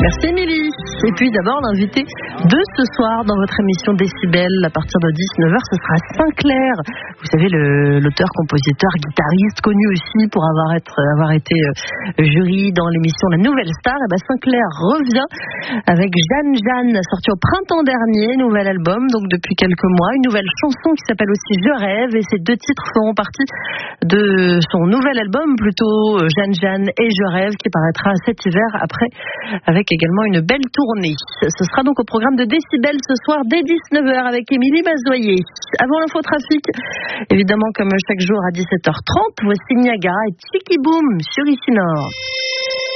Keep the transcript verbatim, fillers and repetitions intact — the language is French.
Merci Émilie. Et puis d'abord l'invité de ce soir dans votre émission Décibel à partir de dix-neuf heures, ce sera Sinclair. Vous savez, le, l'auteur, compositeur, guitariste, connu aussi pour avoir, être, avoir été euh, jury dans l'émission La Nouvelle Star. Et ben Sinclair revient avec Jeanne Jeanne, sorti au printemps dernier, nouvel album, donc depuis quelques mois, une nouvelle chanson qui s'appelle aussi Je rêve, et ces deux titres feront partie de son nouvel album, plutôt Jeanne Jeanne et Je rêve, qui paraîtra cet hiver après, avec également une belle tournée. Ce sera donc au programme de Décibel ce soir dès dix-neuf heures avec Émilie Mazoyer. Avant l'infotrafic, évidemment comme chaque jour à dix-sept heures trente, voici Niagara et Tchiki Boom sur Ici Nord.